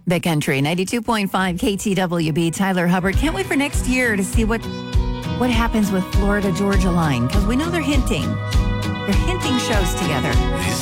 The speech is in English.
The Country, 92.5 KTWB, Tyler Hubbard. Can't wait for next year to see what happens with Florida Georgia line, because we know they're hinting. They're hinting shows together.